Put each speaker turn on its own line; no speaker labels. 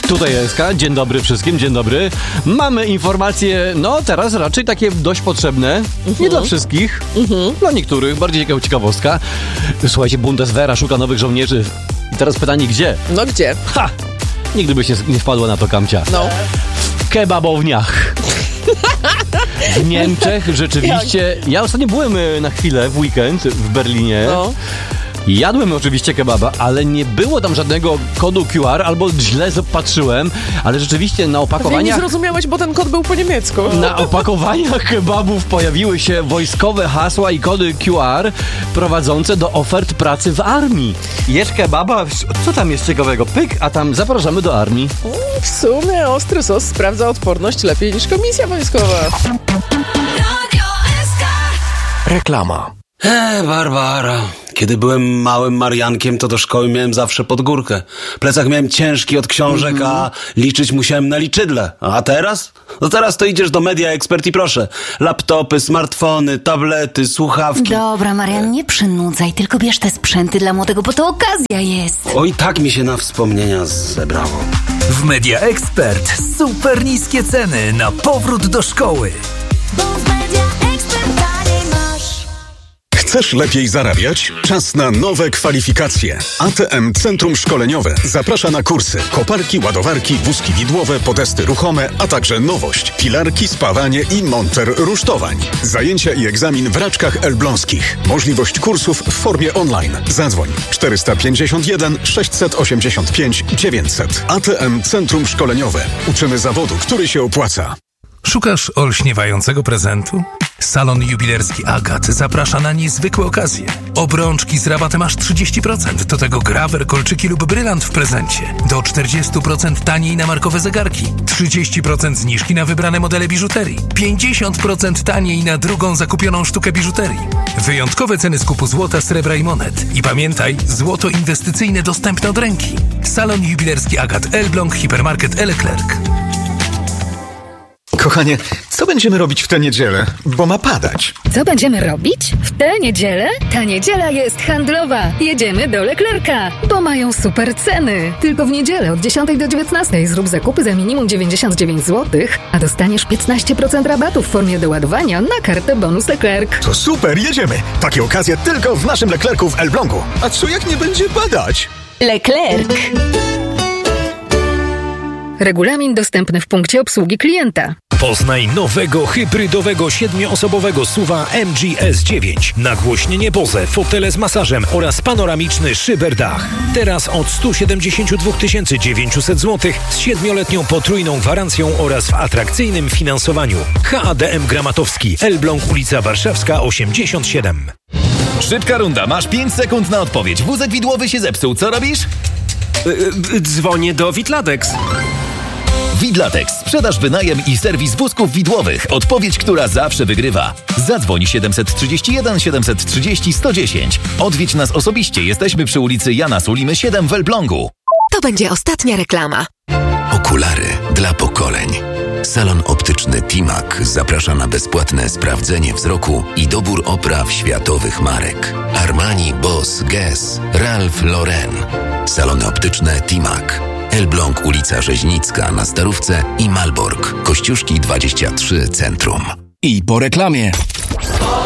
Tutaj SK, dzień dobry wszystkim, dzień dobry. Mamy informacje, no teraz raczej takie dość potrzebne, nie dla wszystkich, dla niektórych, bardziej ciekawostka. Słuchajcie, Bundeswehra szuka nowych żołnierzy. I teraz pytanie, gdzie?
No gdzie?
Ha! Nigdy by się nie wpadła na to, Kamcia.
No.
W kebabowniach. W Niemczech rzeczywiście. Ja ostatnio byłem na chwilę w weekend w Berlinie.
No.
Jadłem oczywiście kebaba, ale nie było tam żadnego kodu QR, albo źle patrzyłem, ale rzeczywiście na
Nie
opakowaniach...
zrozumiałeś, bo ten kod był po niemiecku.
Na opakowaniach kebabów pojawiły się wojskowe hasła i kody QR prowadzące do ofert pracy w armii. Jesz kebaba, co tam jest ciekawego? Pyk, a tam zapraszamy do armii.
W sumie ostry sos sprawdza odporność lepiej niż komisja wojskowa.
Reklama.
Barbara. Kiedy byłem małym Mariankiem, to do szkoły miałem zawsze pod górkę. Plecak miałem ciężki od książek, a liczyć musiałem na liczydle. A teraz? No teraz to idziesz do Media Expert i proszę. Laptopy, smartfony, tablety, słuchawki.
Dobra, Marian, nie przynudzaj, tylko bierz te sprzęty dla młodego, bo to okazja jest.
Oj, tak mi się na wspomnienia zebrało.
W Media Expert super niskie ceny na powrót do szkoły.
Chcesz lepiej zarabiać? Czas na nowe kwalifikacje. ATM Centrum Szkoleniowe zaprasza na kursy koparki, ładowarki, wózki widłowe, podesty ruchome, a także nowość, pilarki, spawanie i monter rusztowań. Zajęcia i egzamin w Raczkach Elbląskich. Możliwość kursów w formie online. Zadzwoń 451 685 900. ATM Centrum Szkoleniowe. Uczymy zawodu, który się opłaca.
Szukasz olśniewającego prezentu? Salon jubilerski Agat zaprasza na niezwykłe okazje. Obrączki z rabatem aż 30%, do tego grawer, kolczyki lub brylant w prezencie. Do 40% taniej na markowe zegarki. 30% zniżki na wybrane modele biżuterii. 50% taniej na drugą zakupioną sztukę biżuterii. Wyjątkowe ceny skupu złota, srebra i monet. I pamiętaj, złoto inwestycyjne dostępne od ręki. Salon jubilerski Agat Elbląg, hipermarket Leclerc.
Kochanie, co będziemy robić w tę niedzielę? Bo ma padać.
Co będziemy robić? W tę niedzielę? Ta niedziela jest handlowa. Jedziemy do Leclerca, bo mają super ceny. Tylko w niedzielę od 10 do 19 zrób zakupy za minimum 99 zł, a dostaniesz 15% rabatu w formie doładowania na kartę bonus Leclerc.
To super, jedziemy. Takie okazje tylko w naszym Leclercu w Elblągu. A co jak nie będzie padać?
Leclerc. Regulamin dostępny w punkcie obsługi klienta.
Poznaj nowego, hybrydowego, 7-osobowego SUV-a MG S9. Nagłośnienie Bose, fotele z masażem oraz panoramiczny szyberdach. Teraz od 172 900 zł z 7-letnią potrójną gwarancją oraz w atrakcyjnym finansowaniu. HADM Gramatowski, Elbląg, ulica Warszawska 87.
Szybka runda, masz 5 sekund na odpowiedź. Wózek widłowy się zepsuł, co robisz?
Dzwonię do Widlatex.
Widlatex. Sprzedaż, wynajem i serwis wózków widłowych. Odpowiedź, która zawsze wygrywa. Zadzwoń 731 730 110. Odwiedź nas osobiście. Jesteśmy przy ulicy Jana Sulimy 7 w Elblągu.
To będzie ostatnia reklama.
Okulary dla pokoleń. Salon optyczny Timak zaprasza na bezpłatne sprawdzenie wzroku i dobór opraw światowych marek. Armani, Boss, Guess, Ralph Lauren. Salony optyczne Timak. Elbląg, ulica Rzeźnicka na Starówce i Malbork, Kościuszki 23 Centrum.
I po reklamie.